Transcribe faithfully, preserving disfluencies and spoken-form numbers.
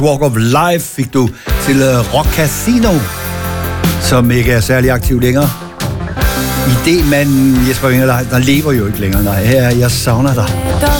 Walk of Life fik du til uh, Rock Casino, som ikke er særlig aktiv længere. Idémanden Jesper Ingerlein, der lever jo ikke længere. Nej, her er Jeg savner dig.